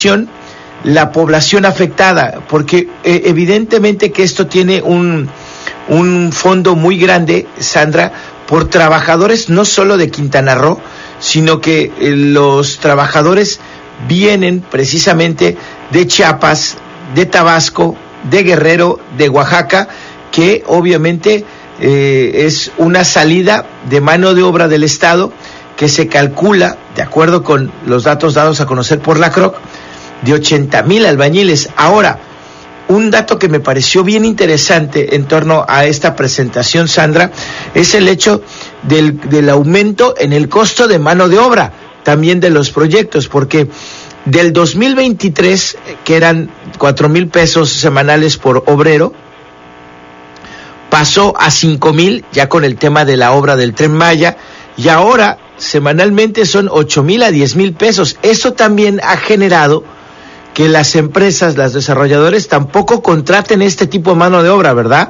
atención la población afectada, porque evidentemente que esto tiene un fondo muy grande, Sandra, por trabajadores no solo de Quintana Roo, sino que los trabajadores vienen precisamente de Chiapas, de Tabasco, de Guerrero, de Oaxaca, que obviamente es una salida de mano de obra del Estado que se calcula, de acuerdo con los datos dados a conocer por la CROC, de 80,000 albañiles. Ahora, un dato que me pareció bien interesante en torno a esta presentación, Sandra, es el hecho del aumento en el costo de mano de obra, también de los proyectos, porque del 2023, que eran 4,000 pesos semanales por obrero, pasó a 5,000 ya con el tema de la obra del Tren Maya, y ahora semanalmente son 8,000 a 10,000 pesos. Eso también ha generado que las empresas, las desarrolladores, tampoco contraten este tipo de mano de obra, ¿verdad?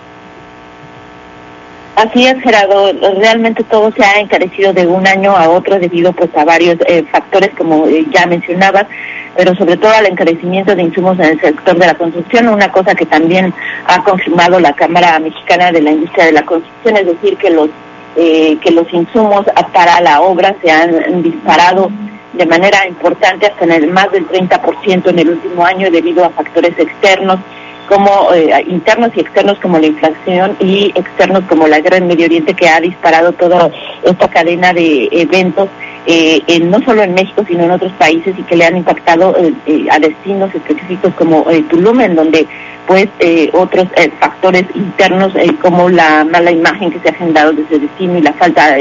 Así es, Gerardo. Realmente todo se ha encarecido de un año a otro debido pues a varios factores, como ya mencionabas, pero sobre todo al encarecimiento de insumos en el sector de la construcción, una cosa que también ha confirmado la Cámara Mexicana de la Industria de la Construcción, es decir, que los insumos para la obra se han disparado de manera importante hasta en el más del 30% en el último año debido a factores externos como internos y externos como la inflación y externos como la guerra en Medio Oriente, que ha disparado toda esta cadena de eventos no solo en México sino en otros países, y que le han impactado a destinos específicos como Tulum, en donde pues otros factores internos como la mala imagen que se ha generado de ese destino y la falta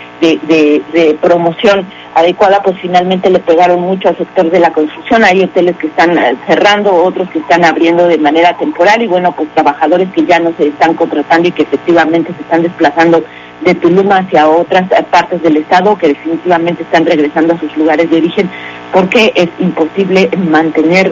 de promoción adecuada, pues finalmente le pegaron mucho al sector de la construcción. Hay hoteles que están cerrando, otros que están abriendo de manera temporal, y bueno, pues trabajadores que ya no se están contratando y que efectivamente se están desplazando de Tulum hacia otras partes del estado, que definitivamente están regresando a sus lugares de origen, porque es imposible mantener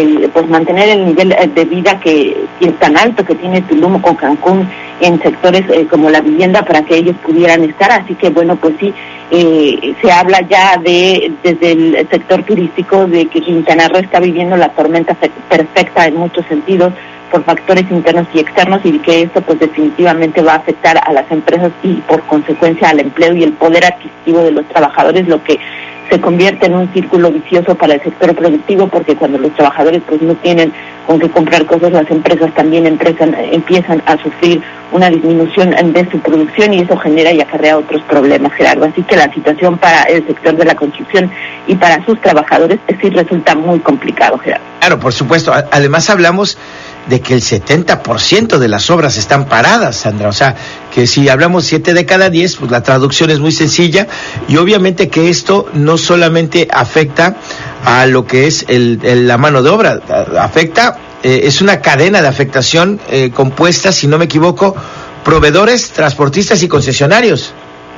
el nivel de vida que es tan alto que tiene Tulum o Cancún en sectores como la vivienda, para que ellos pudieran estar. Así que bueno, pues sí, se habla ya desde el sector turístico de que Quintana Roo está viviendo la tormenta perfecta en muchos sentidos, por factores internos y externos, y que esto pues definitivamente va a afectar a las empresas y por consecuencia al empleo y el poder adquisitivo de los trabajadores, lo que se convierte en un círculo vicioso para el sector productivo, porque cuando los trabajadores pues no tienen con qué comprar cosas, las empresas también empiezan a sufrir una disminución de su producción, y eso genera y acarrea otros problemas, Gerardo. Así que la situación para el sector de la construcción y para sus trabajadores sí resulta muy complicado, Gerardo. Claro, por supuesto. Además hablamos de que el 70% de las obras están paradas, Sandra. O sea, que si hablamos 7 de cada 10, pues la traducción es muy sencilla, y obviamente que esto no solamente afecta a lo que es la mano de obra, afecta, es una cadena de afectación compuesta, si no me equivoco, proveedores, transportistas y concesionarios.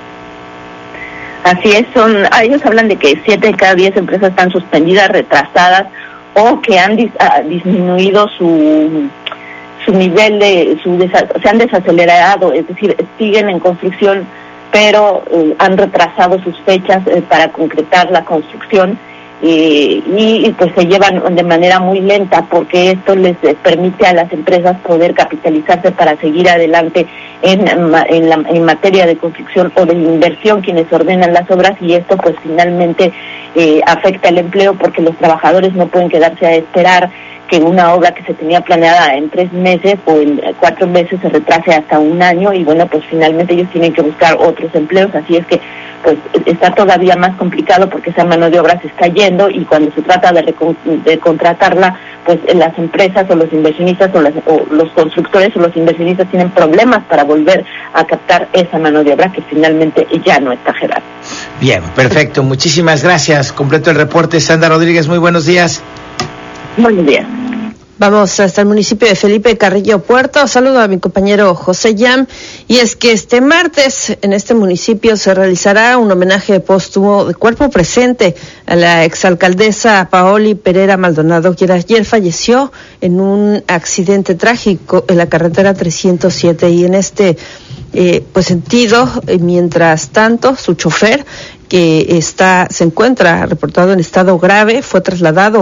Así es, ellos hablan de que 7 de cada 10 empresas están suspendidas, retrasadas, o que han disminuido su nivel se han desacelerado, es decir, siguen en construcción, pero han retrasado sus fechas para concretar la construcción, y pues se llevan de manera muy lenta, porque esto les permite a las empresas poder capitalizarse para seguir adelante en materia de construcción o de inversión, quienes ordenan las obras, y esto pues finalmente afecta el empleo, porque los trabajadores no pueden quedarse a esperar que una obra que se tenía planeada en 3 meses o en 4 meses se retrase hasta un año, y bueno, pues finalmente ellos tienen que buscar otros empleos. Así es que pues está todavía más complicado, porque esa mano de obra se está yendo, y cuando se trata de contratarla, pues las empresas o los inversionistas o los constructores o los inversionistas tienen problemas para volver a captar esa mano de obra que finalmente ya no está, Gerardo. Bien, perfecto, muchísimas gracias. Completo el reporte, Sandra Rodríguez, muy buenos días. Buenos días. Vamos hasta el municipio de Felipe Carrillo Puerto. Saludo a mi compañero José Yam. Y es que este martes en este municipio se realizará un homenaje póstumo de cuerpo presente a la exalcaldesa Paoli Pereira Maldonado, quien ayer falleció en un accidente trágico en la carretera 307. Y en este sentido, mientras tanto, su chofer, que se encuentra reportado en estado grave, fue trasladado